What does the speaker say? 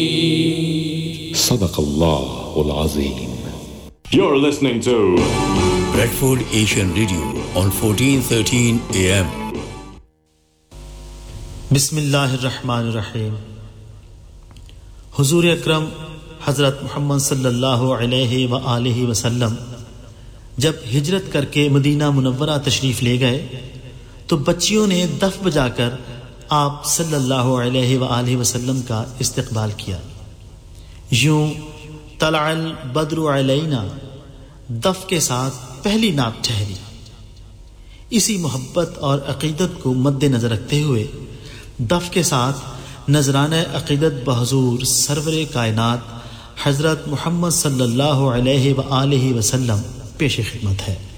Sadaqallahul Azim. You're listening to Bradford Asian Radio on 1413 AM. बिस्मिल्लाहिर्रहमानिर्रहीम। हुजूर अकरम हज़रत मोहम्मद सल्लल्लाहु अलैहि व आलिहि वसल्लम जब हिजरत करके मदीना मुनव्वरा तशरीफ़ ले गए तो बच्चियों ने दफ बजाकर आप सल्लल्लाहु अलैहि व आलिहि वसल्लम का इस्तकबाल किया। यूं तलअल बद्रु अलैना दफ के साथ पहली नात ठहरी। इसी मोहब्बत और अक़ीदत को मद्देनज़र रखते हुए दफ के साथ नजराने अक़ीदत बहज़ूर सरवरे कायनात हज़रत मोहम्मद सल्लल्लाहु अलैहि व आलिहि वसल्लम पेश खिदमत है।